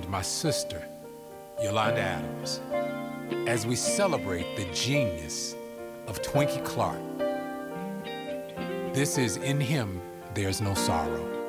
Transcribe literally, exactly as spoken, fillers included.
my sister, Yolanda Adams, as we celebrate the genius of Twinkie Clark. This is In Him There's No Sorrow.